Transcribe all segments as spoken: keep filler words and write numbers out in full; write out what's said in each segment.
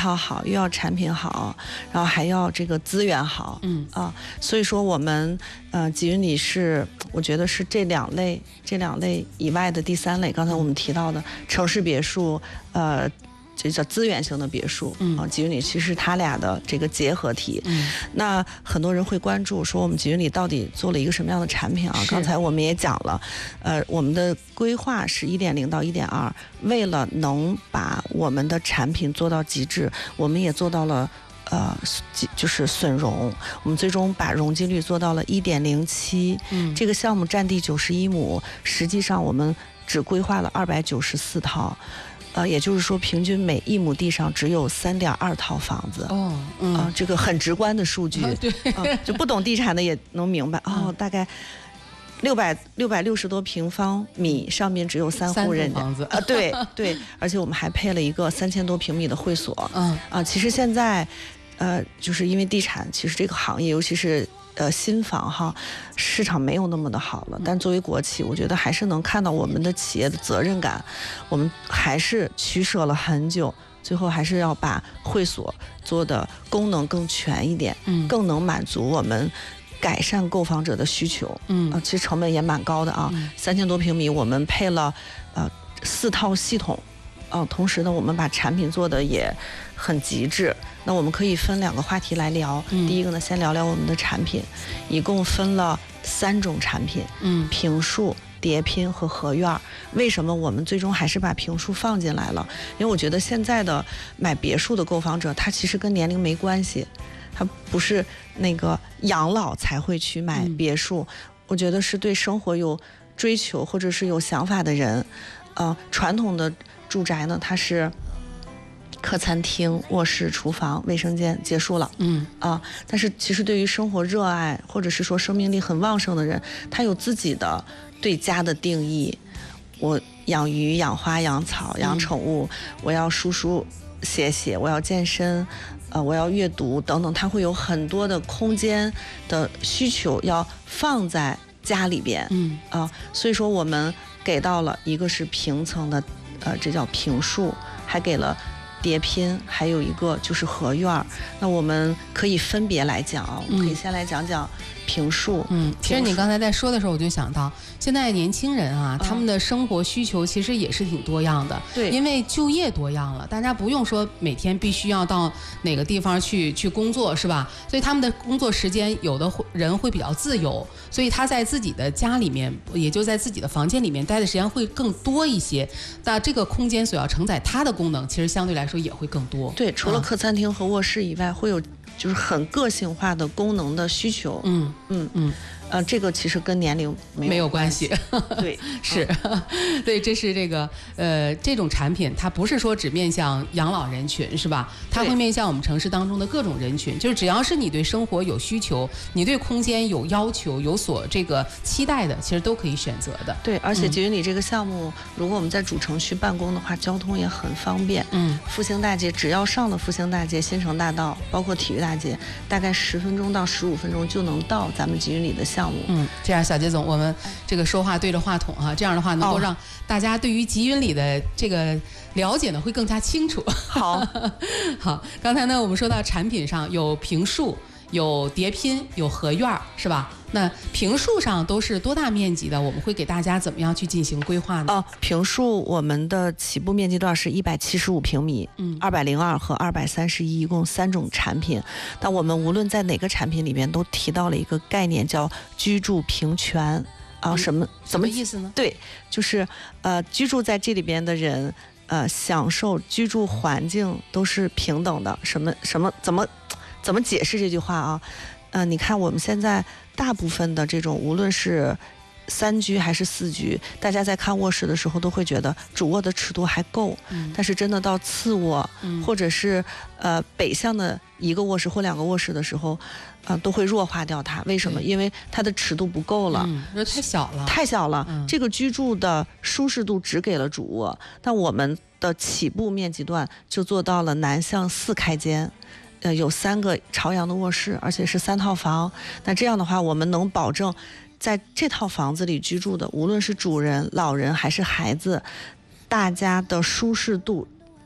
套好，又要产品好，然后还要这个资源好， 嗯啊，所以说我们呃吉云里是我觉得是这两类这两类以外的第三类，刚才我们提到的城市别墅，呃。这叫资源型的别墅， 嗯啊，吉云里其实是它俩的这个结合体。 嗯， 那很多人会关注说我们吉云里到底做了一个什么样的产品啊？刚才我们也讲了，呃，我们的规划是一点零到一点二，为了能把我们的产品做到极致，我们也做到了。呃，就是损容，我们最终把容积率做到了一点零七。 嗯， 这个项目占地九十一亩，实际上我们只规划了二百九十四套。呃，也就是说，平均每一亩地上只有三点二套房子。 哦，嗯， 啊、呃，这个很直观的数据， 啊、对、 呃，就不懂地产的也能明白。哦， 嗯、 大概六百六百六十多平方米，上面只有三户人家房子啊、呃，对对，而且我们还配了一个三千多平米的会所。 嗯啊、呃，其实现在，呃，就是因为地产，其实这个行业，尤其是。呃，新房哈，市场没有那么的好了。但作为国企，我觉得还是能看到我们的企业的责任感。我们还是取舍了很久，最后还是要把会所做的功能更全一点， 嗯， 更能满足我们改善购房者的需求。 嗯， 啊、呃，其实成本也蛮高的啊，三千多平米，我们配了呃四套系统。嗯、呃，同时呢，我们把产品做的也很极致。那我们可以分两个话题来聊。 嗯、 第一个呢，先聊聊我们的产品，一共分了三种产品， 嗯， 平数、叠拼和合院。为什么我们最终还是把平数放进来了？因为我觉得现在的买别墅的购房者，他其实跟年龄没关系，他不是那个养老才会去买别墅。嗯、我觉得是对生活有追求或者是有想法的人。呃，传统的住宅呢，它是客餐厅、卧室、厨房、卫生间结束了， 嗯啊，但是其实对于生活热爱或者是说生命力很旺盛的人，他有自己的对家的定义。我养鱼、养花、养草、养宠物，嗯、我要书书写写，我要健身，呃，我要阅读等等，他会有很多的空间的需求要放在家里边， 嗯啊，所以说我们给到了一个是平层的，呃，这叫平数，还给了叠拼，还有一个就是合院。那我们可以分别来讲啊，我们可以先来讲讲平数。 嗯，其实你刚才在说的时候，我就想到，现在年轻人啊，他们的生活需求其实也是挺多样的。 对， 因为就业多样了，大家不用说每天必须要到哪个地方去去工作，是吧？所以他们的工作时间，有的人会比较自由，所以他在自己的家里面，也就在自己的房间里面待的时间会更多一些。那这个空间所要承载它的功能，其实相对来说也会更多。 对，除了客餐厅和卧室以外，嗯、会有就是很个性化的功能的需求。 嗯嗯嗯。 呃，这个其实跟年龄没有没有关系， 对， 是，对，这是这个呃这种产品，它不是说只面向养老人群，是吧？它会面向我们城市当中的各种人群，就是只要是你对生活有需求，你对空间有要求、有所这个期待的，其实都可以选择的。 对，而且吉云里这个项目，嗯、如果我们在主城区办公的话，交通也很方便。 嗯， 复兴大街只要上了复兴大街、新城大道，包括体育大街，大概十分钟到十五分钟就能到咱们吉云里的项目。 嗯，这样小杰总，我们这个说话对着话筒啊，这样的话能够让大家对于吉云里的这个了解呢会更加清楚。 好， 好，刚才呢我们说到产品上有平数、有叠拼、有合院，是吧？那平数上都是多大面积的？我们会给大家怎么样去进行规划呢？ 哦，平数我们的起步面积段是一百七十五平米， 嗯， 二百零二和二百三十一，一共三种产品。但我们无论在哪个产品里面都提到了一个概念，叫居住平权啊，什么什么意思呢？ 对，就是呃，居住在这里边的人，呃，享受居住环境都是平等的。什么什么怎么怎么解释这句话啊？呃，你看我们现在大部分的这种，无论是三居还是四居，大家在看卧室的时候都会觉得主卧的尺度还够， 嗯、 但是真的到次卧， 嗯、 或者是呃北向的一个卧室或两个卧室的时候，呃都会弱化掉它。为什么？因为它的尺度不够了， 嗯、太小了， 太小了。 嗯、 这个居住的舒适度只给了主卧，但我们的起步面积段就做到了南向四开间。呃，有三个朝阳的卧室，而且是三套房。那这样的话，我们能保证在这套房子里居住的，无论是主人、老人还是孩子，大家的舒适度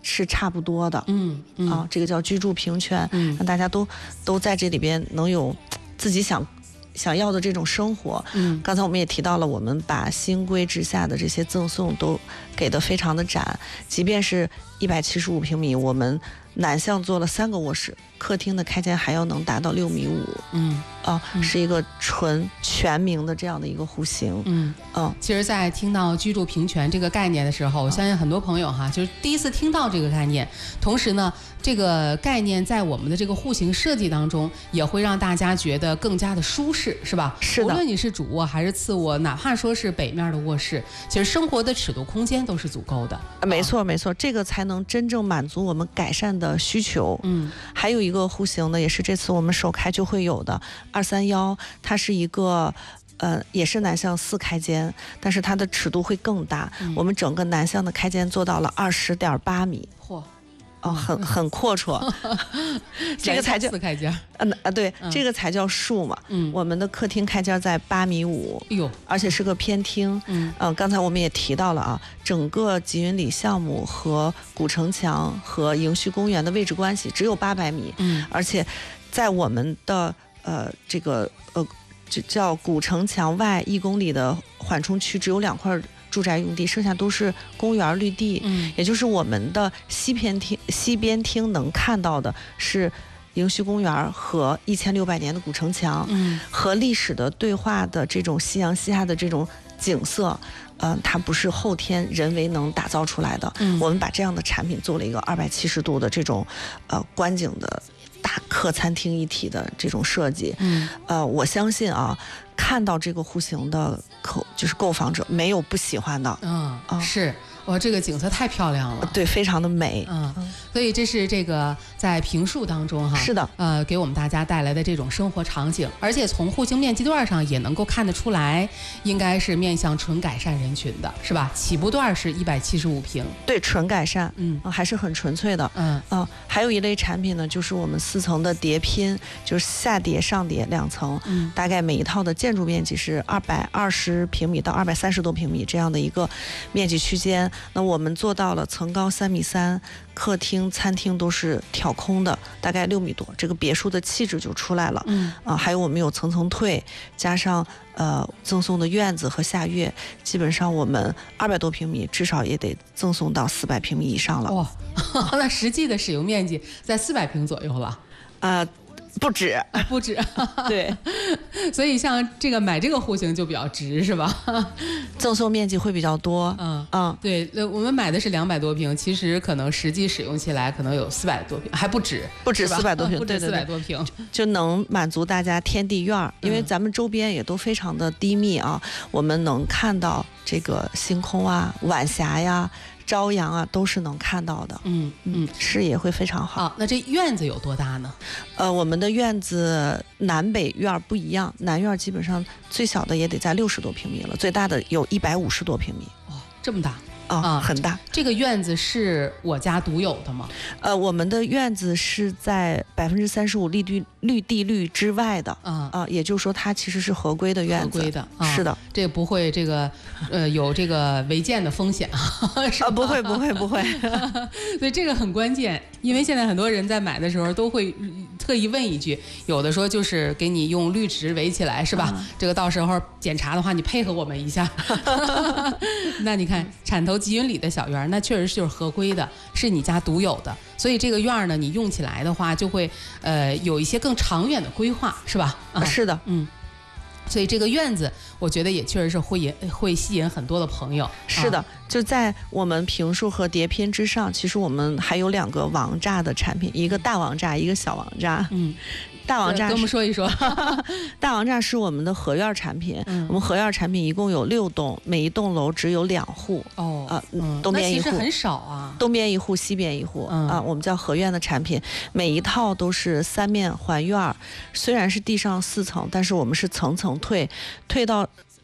是差不多的。 嗯嗯啊，这个叫居住平权， 嗯让大家都都在这里边能有自己想想要的这种生活。 嗯， 刚才我们也提到了，我们把新规之下的这些赠送都给得非常的展，即便是一百七十五平米，我们南向做了三个卧室，客厅的开间还要能达到六米五。 嗯啊， 嗯是一个纯全明的这样的一个户型。 嗯嗯， 其实，在听到居住平权这个概念的时候，我相信很多朋友哈，就是第一次听到这个概念。同时呢，这个概念在我们的这个户型设计当中，也会让大家觉得更加的舒适，是吧？ 是的。 无论你是主卧还是次卧，哪怕说是北面的卧室，其实生活的尺度空间都是足够的。 没错，没错，这个才能真正满足我们改善的需求。 嗯， 还有一个户型呢，也是这次我们首开就会有的二三幺，它是一个。呃，也是南向四开间，但是它的尺度会更大。 嗯、 我们整个南向的开间做到了二十点八米， 嚯， 哦，很很阔绰。这个才叫四开间。 嗯啊，对， 嗯、 这个才叫数嘛。 嗯， 我们的客厅开间在八米五， 哎呦， 而且是个偏厅。 嗯， 呃，刚才我们也提到了啊，整个吉云里项目和古城墙和迎旭公园的位置关系只有八百米。 嗯， 而且在我们的呃这个呃。这叫古城墙外一公里的缓冲区，只有两块住宅用地，剩下都是公园绿地。 嗯， 也就是我们的西边厅，西边厅能看到的是迎旭公园和一千六百年的古城墙， 嗯， 和历史的对话的这种夕阳西下的这种景色。呃，它不是后天人为能打造出来的。 嗯， 我们把这样的产品做了一个二百七十度的这种呃观景的大客餐厅一体的这种设计。 嗯， 呃，我相信啊，看到这个户型的口就是购房者没有不喜欢的。 嗯， 啊是。哇，这个景色太漂亮了， 对，非常的美。 嗯，所以这是这个在平述当中哈， 是的， 呃，给我们大家带来的这种生活场景，而且从户型面积段上也能够看得出来，应该是面向纯改善人群的，是吧？起步段是一百七十五平， 对，纯改善， 嗯、 呃，还是很纯粹的， 嗯嗯、呃，还有一类产品呢，就是我们四层的叠拼，就是下叠上叠两层， 嗯， 大概每一套的建筑面积是二百二十平米到二百三十多平米这样的一个面积区间，那我们做到了层高三米三，客厅、餐厅都是挑空的，大概六米多，这个别墅的气质就出来了。 嗯啊、呃，还有我们有层层退，加上呃赠送的院子和下跃，基本上我们二百多平米至少也得赠送到四百平米以上了。 哇、哦，那实际的使用面积在四百平左右了。 啊、呃。不止， 不止， 对， 所以像这个买这个户型就比较值，是吧？ 赠送面积会比较多， 嗯嗯， 对，我们买的是两百多平，其实可能实际使用起来可能有四百多平，还不止， 不止四百多平， 不止四百多平， 就能满足大家天地院，因为咱们周边也都非常的低密啊，嗯、我们能看到这个星空啊、晚霞呀。朝阳啊，都是能看到的， 嗯嗯， 视野会非常好。 啊，那这院子有多大呢？ 呃，我们的院子南北院不一样，南院基本上最小的也得在六十多平米了，最大的有一百五十多平米。 哦，这么大。 啊、哦，很大。 这个院子是我家独有的吗？ 呃，我们的院子是在百分之三十五绿地绿地率之外的，啊、呃，也就是说它其实是合规的院子。 合规的， 啊、是的， 这不会这个呃有这个违建的风险啊？ 啊，不会不会不会。 所以这个很关键，因为现在很多人在买的时候都会特意问一句，有的说就是给你用绿植围起来，是吧？嗯、这个到时候检查的话，你配合我们一下。那你看产头吉云里的小院，那确实就是合规的，是你家独有的，所以这个院呢，你用起来的话，就会呃有一些更长远的规划，是吧？ 啊，是的， 嗯。所以这个院子，我觉得也确实是会引会吸引很多的朋友。 是的， 啊、 就在我们平数和叠拼之上，其实我们还有两个王炸的产品，一个大王炸，一个小王炸。 嗯。 大王炸跟我们说一说。 大王炸是我们的合院产品，嗯、我们合院产品一共有六栋，每一栋楼只有两户。 哦， 啊、呃嗯，东边一户， 那其实很少啊。 东边一户，西边一户， 嗯、 啊，我们叫合院的产品，每一套都是三面环院，虽然是地上四层，但是我们是层层退，退到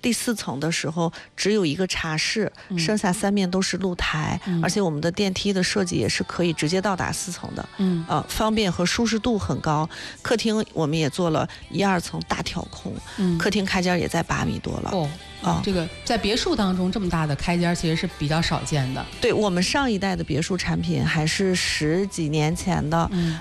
第四层的时候只有一个茶室， 嗯、 剩下三面都是露台、嗯，而且我们的电梯的设计也是可以直接到达四层的， 嗯， 呃，方便和舒适度很高。客厅我们也做了一二层大挑空，嗯，客厅开间也在八米多了。 哦。啊、嗯，这个在别墅当中这么大的开间其实是比较少见的。 对，我们上一代的别墅产品还是十几年前的， 嗯，